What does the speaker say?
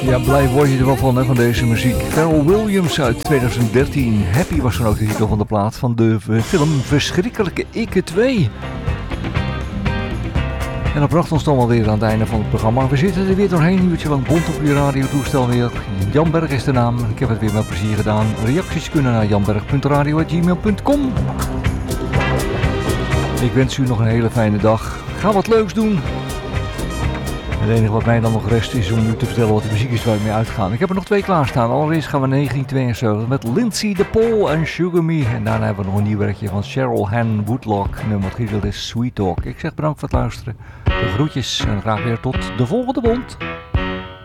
Ja, blij word je er wel van, hè, van deze muziek. Pharrell Williams uit 2013. Happy was dan ook de titel van de plaat van de film Verschrikkelijke Ikke 2. En dat bracht ons dan wel weer aan het einde van het programma. We zitten er weer doorheen, een uurtje lang bont op je radiotoestel weer. Jan Berg is de naam. Ik heb het weer met plezier gedaan. Reacties kunnen naar janberg.radio@gmail.com. Ik wens u nog een hele fijne dag. Ga wat leuks doen. Het enige wat mij dan nog rest is om u te vertellen wat de muziek is waar we mee uitgaan. Ik heb er nog 2 klaarstaan. Allereerst gaan we 1972 met Lindsay DePaul en Sugar Me. En daarna hebben we nog een nieuw werkje van Cheryl Han Woodlock. Nummer wat getiteld is Sweet Talk. Ik zeg bedankt voor het luisteren. De groetjes en graag weer tot de volgende bond.